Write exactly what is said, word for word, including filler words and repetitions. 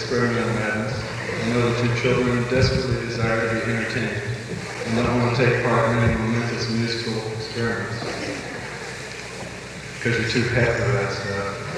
Experiment in Madness. I know that your children desperately desire to be entertained and don't want to take part in any momentous musical experiments because you're too hip for that stuff.